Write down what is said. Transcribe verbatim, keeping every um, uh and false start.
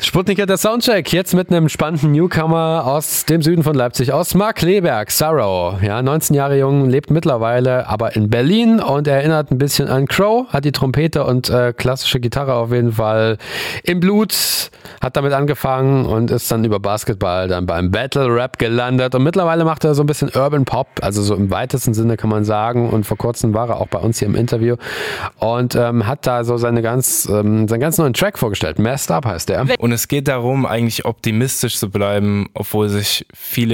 Sputnik hat der Soundcheck, jetzt mit einem spannenden Newcomer aus dem Süden von Leipzig, aus Markkleeberg, Sorrow. Ja, neunzehn Jahre jung, lebt mittlerweile aber in Berlin und erinnert ein bisschen an Crow, hat die Trompete und äh, klassische Gitarre auf jeden Fall im Blut, hat damit angefangen und ist dann über Basketball dann beim Battle Rap gelandet und mittlerweile macht er so ein bisschen Urban Pop, also so im weitesten Sinne kann man sagen, und vor kurzem war er auch bei uns hier im Interview und ähm, hat da so seine ganz, ähm, seinen ganz neuen Track vorgestellt. Messed Up heißt der. Und es geht darum, eigentlich optimistisch zu bleiben, obwohl sich viele